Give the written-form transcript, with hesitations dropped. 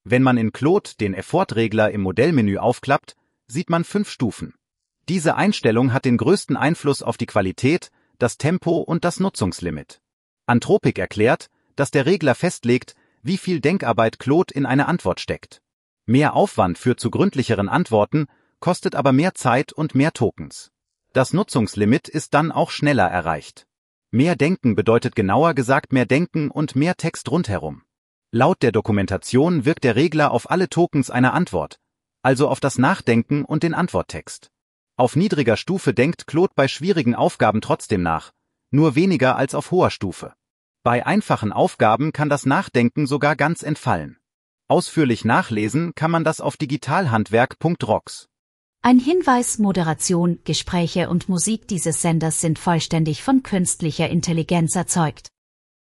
Wenn man in Claude den Effort-Regler im Modellmenü aufklappt, sieht man 5 Stufen. Diese Einstellung hat den größten Einfluss auf die Qualität, das Tempo und das Nutzungslimit. Anthropic erklärt, dass der Regler festlegt, wie viel Denkarbeit Claude in eine Antwort steckt. Mehr Aufwand führt zu gründlicheren Antworten, kostet aber mehr Zeit und mehr Tokens. Das Nutzungslimit ist dann auch schneller erreicht. Mehr Denken bedeutet genauer gesagt mehr Denken und mehr Text rundherum. Laut der Dokumentation wirkt der Regler auf alle Tokens einer Antwort, also auf das Nachdenken und den Antworttext. Auf niedriger Stufe denkt Claude bei schwierigen Aufgaben trotzdem nach, nur weniger als auf hoher Stufe. Bei einfachen Aufgaben kann das Nachdenken sogar ganz entfallen. Ausführlich nachlesen kann man das auf digitalhandwerk.rocks. Ein Hinweis: Moderation, Gespräche und Musik dieses Senders sind vollständig von künstlicher Intelligenz erzeugt.